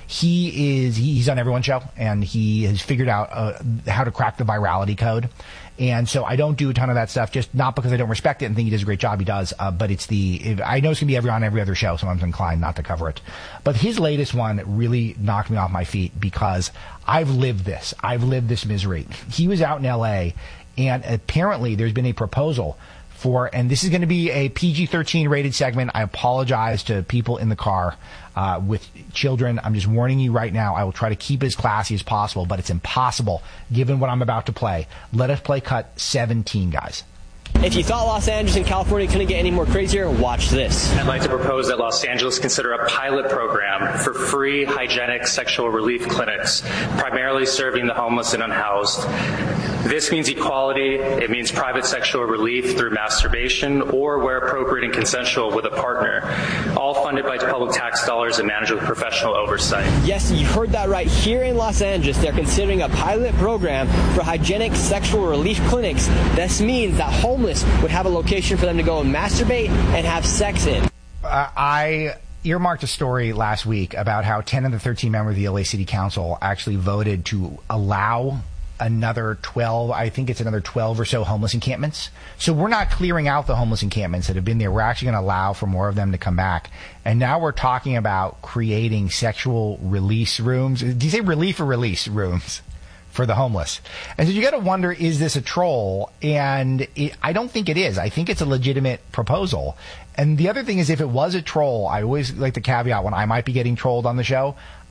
he's on Everyone's show, and he has figured out how to crack the virality code. And so I don't do a ton of that stuff, just not because I don't respect it and think he does a great job. He does, but I know it's going to be on every other show, so I'm inclined not to cover it. But his latest one really knocked me off my feet because I've lived this. I've lived this misery. He was out in L.A., and apparently there's been a proposal and this is going to be a PG-13 rated segment. I apologize to people in the car with children. I'm just warning you right now. I will try to keep it as classy as possible, but it's impossible given what I'm about to play. Let us play cut 17, guys. If you thought Los Angeles and California couldn't get any more crazier, watch this. I'd like to propose that Los Angeles consider a pilot program for free hygienic sexual relief clinics, primarily serving the homeless and unhoused. This means equality. It means private sexual relief through masturbation or, where appropriate and consensual, with a partner, all funded by public tax dollars and managed with professional oversight. Yes, you heard that right. Here in Los Angeles, they're considering a pilot program for hygienic sexual relief clinics. This means that homeless would have a location for them to go and masturbate and have sex in. I earmarked a story last week about how 10 of the 13 members of the LA City Council actually voted to allow another 12 or so homeless encampments. So we're not clearing out the homeless encampments that have been there. We're actually going to allow for more of them to come back. And now we're talking about creating sexual release rooms. Do you say relief or release rooms for the homeless? And so you got to wonder, is this a troll? And I don't think it is. I think it's a legitimate proposal. And the other thing is, if it was a troll, I always like to caveat when I might be getting trolled on the show.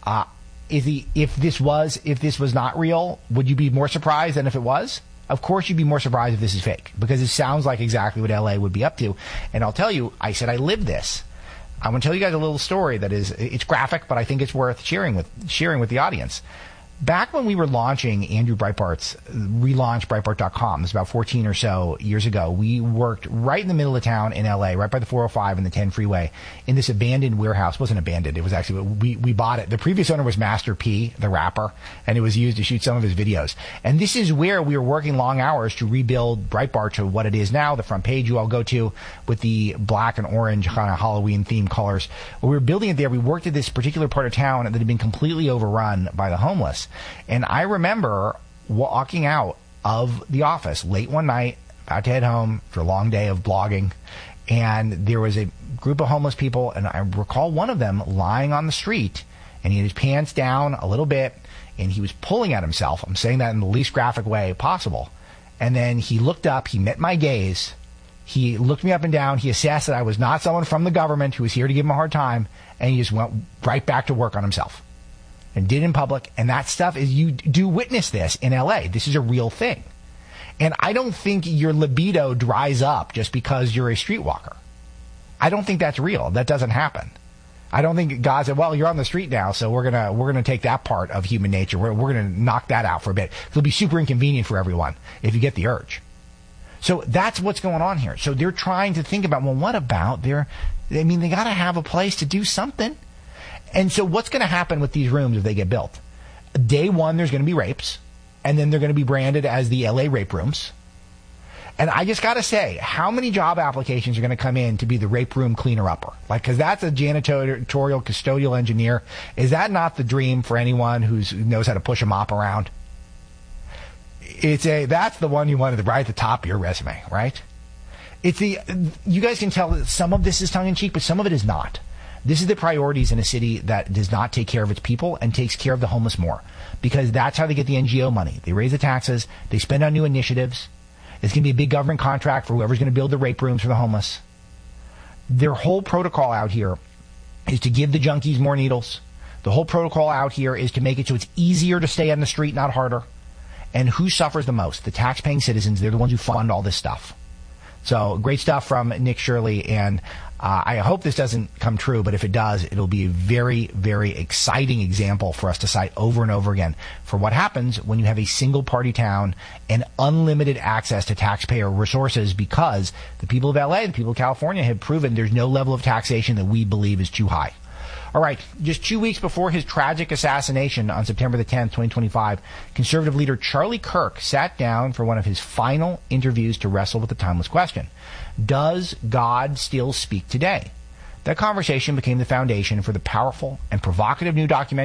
If this was not real, would you be more surprised than if it was? Of course you'd be more surprised if this is fake, because it sounds like exactly what LA would be up to. And I'll tell you, I said I lived this. I'm going to tell you guys a little story it's graphic, but I think it's worth sharing with the audience. Back when we were launching Andrew Breitbart's relaunched Breitbart.com, this was about 14 or so years ago, we worked right in the middle of town in LA, right by the 405 and the 10 freeway, in this abandoned warehouse. It wasn't abandoned. It was actually, we bought it. The previous owner was Master P, the rapper, and it was used to shoot some of his videos. And this is where we were working long hours to rebuild Breitbart to what it is now, the front page you all go to with the black and orange kind of Halloween themed colors. When we were building it there, we worked at this particular part of town that had been completely overrun by the homeless. And I remember walking out of the office late one night, about to head home for a long day of blogging, and there was a group of homeless people, and I recall one of them lying on the street, and he had his pants down a little bit, and he was pulling at himself. I'm saying that in the least graphic way possible. And then he looked up, he met my gaze, he looked me up and down, he assessed that I was not someone from the government who was here to give him a hard time, and he just went right back to work on himself. And did in public, and that stuff is, you do witness this in LA. This is a real thing. And I don't think your libido dries up just because you're a streetwalker. I don't think that's real. That doesn't happen. I don't think God said, well, you're on the street now, so we're gonna take that part of human nature. We're gonna knock that out for a bit. It'll be super inconvenient for everyone if you get the urge. So that's what's going on here. So they're trying to think about, well, what about they gotta have a place to do something. And so what's going to happen with these rooms if they get built? Day one, there's going to be rapes, and then they're going to be branded as the LA rape rooms. And I just got to say, how many job applications are going to come in to be the rape room cleaner-upper? Because that's a janitorial custodial engineer. Is that not the dream for anyone who knows how to push a mop around? That's the one you wanted right at the top of your resume, right? You guys can tell that some of this is tongue-in-cheek, but some of it is not. This is the priorities in a city that does not take care of its people and takes care of the homeless more, because that's how they get the NGO money. They raise the taxes. They spend on new initiatives. It's going to be a big government contract for whoever's going to build the rape rooms for the homeless. Their whole protocol out here is to give the junkies more needles. The whole protocol out here is to make it so it's easier to stay on the street, not harder. And who suffers the most? The tax-paying citizens. They're the ones who fund all this stuff. So great stuff from Nick Shirley, and I hope this doesn't come true, but if it does, it'll be a very, very exciting example for us to cite over and over again for what happens when you have a single-party town and unlimited access to taxpayer resources, because the people of LA, the people of California have proven there's no level of taxation that we believe is too high. All right, just 2 weeks before his tragic assassination on September the 10th, 2025, conservative leader Charlie Kirk sat down for one of his final interviews to wrestle with the timeless question: does God still speak today? That conversation became the foundation for the powerful and provocative new documentary